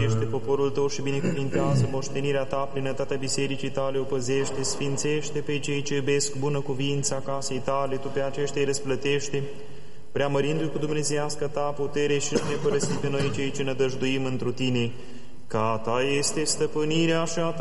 Păzește poporul Tău și binecuvintează moștenirea Ta, plinătatea bisericii Tale, o păzește, sfințește pe cei ce iubesc bună cuvința casei Tale, Tu pe aceștia îi răsplătește, preamărindu-i cu dumnezeiască Ta putere și ne părăsi pe noi cei ce nădăjduim întru Tine, că a Ta este stăpânirea și a Ta